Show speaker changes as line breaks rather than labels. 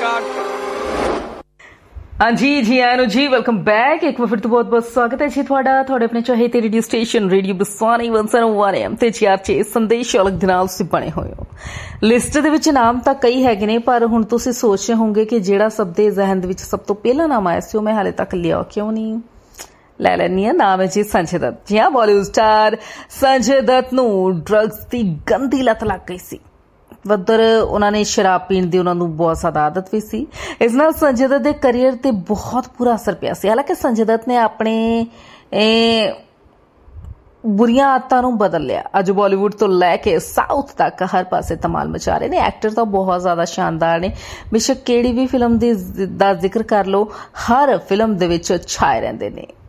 हाँ जी आनू जी welcome back. एक बार फिर तो बहुत बहुत स्वागत है जी ਤੁਹਾਡਾ ਆਪਣੇ ਚਾਹੇ ਤੇ ਰੇਡੀਓ ਸਟੇਸ਼ਨ ਰੇਡੀਓ ਬਸਵਾਨੀ 101 AM ਤੇ ਚਾਰਚੇ ਸੰਦੇਸ਼ ਅਲੱਗ ਦੇ ਨਾਲ ਤੁਸੀਂ ਬਣੇ ਹੋਏ ਹੋ। ਲਿਸਟ ਦੇ ਵਿੱਚ ਨਾਮ ਤਾਂ ਕਈ ਹੈਗੇ ਨੇ, ਪਰ ਹੁਣ ਤੁਸੀਂ ਸੋਚ ਰਹੇ ਹੋਵੋਗੇ ਕਿ ਜਿਹੜਾ ਸਭ ਦੇ ਜ਼ਿਹਨ ਦੇ ਵਿੱਚ ਸਭ ਤੋਂ ਪਹਿਲਾ ਨਾਮ ਆਇਆ ਸੀ ਉਹ ਮੈਂ ਹਾਲੇ ਤੱਕ ਲਿਆ ਕਿਉਂ ਨਹੀਂ। ਲੈ ਲੈਣੀ ਆ, ਨਾਮ ਹੈ ਜੀ ਸੰਜੇ ਦੱਤ। ਜੀ ਹਾਂ, ਬਾਲੀਵੁੱਡ ਸਟਾਰ ਸੰਜੇ ਦੱਤ ਨੂੰ ਡਰੱਗਸ ਦੀ ਗੰਦੀ ਲੱਤ ਲੱਗ ਗਈ ਸੀ। ਉੱਧਰ ਉਹਨਾਂ ਨੇ ਸ਼ਰਾਬ ਪੀਣ ਦੀ ਉਹਨਾਂ ਨੂੰ ਬਹੁਤ ਜ਼ਿਆਦਾ ਆਦਤ ਵੀ ਸੀ। ਇਸ ਨਾਲ ਸੰਜੇ ਦੱਤ ਦੇ ਕਰੀਅਰ ਤੇ ਬਹੁਤ ਬੁਰਾ ਅਸਰ ਪਿਆ ਸੀ। ਹਾਲਾਂਕਿ ਸੰਜੇ ਦੱਤ ਨੇ ਆਪਣੇ ਬੁਰੀਆਂ ਆਦਤਾਂ ਨੂੰ ਬਦਲ ਲਿਆ। ਅੱਜ ਬਾਲੀਵੁੱਡ ਤੋਂ ਲੈ ਕੇ ਸਾਊਥ ਤੱਕ ਹਰ ਪਾਸੇ ਧਮਾਲ ਮਚਾ ਰਹੇ ਨੇ। ਐਕਟਰ ਤਾਂ ਬਹੁਤ ਜ਼ਿਆਦਾ ਸ਼ਾਨਦਾਰ ਨੇ, ਬੇਸ਼ੱਕ ਕਿਹੜੀ ਵੀ ਫਿਲਮ ਦਾ ਜ਼ਿਕਰ ਕਰ ਲਓ, ਹਰ ਫਿਲਮ ਦੇ ਵਿੱਚ ਛਾਏ ਰਹਿੰਦੇ ਨੇ।